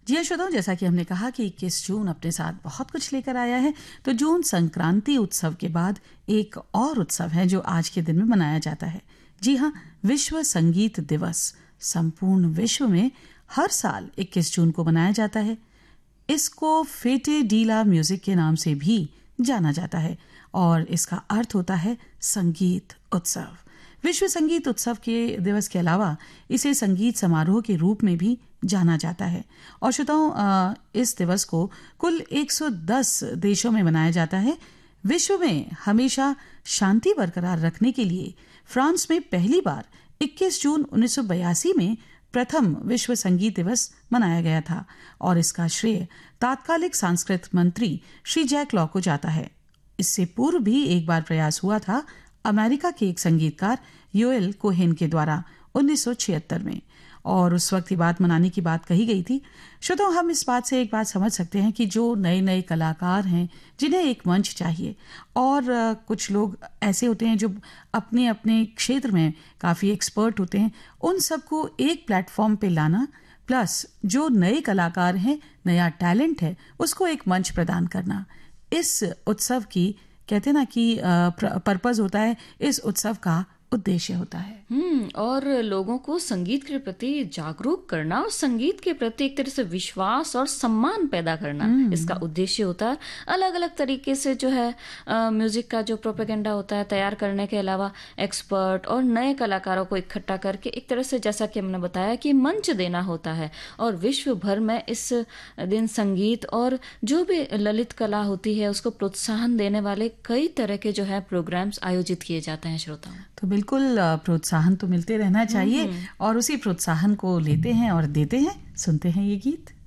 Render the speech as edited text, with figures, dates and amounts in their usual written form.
जी हाँ श्रोताओं, जैसा कि हमने कहा कि 21 जून अपने साथ बहुत कुछ लेकर आया है, तो जून संक्रांति उत्सव के बाद एक और उत्सव है जो आज के दिन में मनाया जाता है। जी हाँ, विश्व संगीत दिवस संपूर्ण विश्व में हर साल 21 जून को मनाया जाता है। इसको फेटे डी ला म्यूजिक के नाम से भी जाना जाता है और इसका अर्थ होता है संगीत उत्सव। विश्व संगीत उत्सव के दिवस के अलावा इसे संगीत समारोह के रूप में भी जाना जाता है। और श्रोताओं, इस दिवस को कुल 110 देशों में मनाया जाता है। विश्व में हमेशा शांति बरकरार रखने के लिए फ्रांस में पहली बार 21 जून 1982 में प्रथम विश्व संगीत दिवस मनाया गया था और इसका श्रेय तात्कालिक सांस्कृतिक मंत्री श्री जैक लॉ को जाता है। इससे पूर्व भी एक बार प्रयास हुआ था अमेरिका के एक संगीतकार योएल कोहेन के द्वारा 1976 में, और उस वक्त ये बात मनाने की बात कही गई थी। श्रोताओ, हम इस बात से एक बात समझ सकते हैं कि जो नए नए कलाकार हैं जिन्हें एक मंच चाहिए, और कुछ लोग ऐसे होते हैं जो अपने अपने क्षेत्र में काफ़ी एक्सपर्ट होते हैं, उन सबको एक प्लेटफॉर्म पे लाना, प्लस जो नए कलाकार हैं, नया टैलेंट है, उसको एक मंच प्रदान करना, इस उत्सव की कहते हैं ना कि पर्पस होता है, इस उत्सव का उद्देश्य होता है। और लोगों को संगीत के प्रति जागरूक करना और संगीत के प्रति एक तरह से विश्वास और सम्मान पैदा करना इसका उद्देश्य होता है। अलग अलग तरीके से जो है म्यूजिक का जो प्रोपेगेंडा होता है तैयार करने के अलावा एक्सपर्ट और नए कलाकारों को इकट्ठा करके एक तरह से, जैसा कि हमने बताया, कि मंच देना होता है। और विश्व भर में इस दिन संगीत और जो भी ललित कला होती है उसको प्रोत्साहन देने वाले कई तरह के जो है प्रोग्राम्स आयोजित किए जाते हैं। श्रोताओं, तो बिल्कुल प्रोत्साहन तो मिलते रहना चाहिए और उसी प्रोत्साहन को लेते हैं और देते हैं। सुनते हैं ये गीत।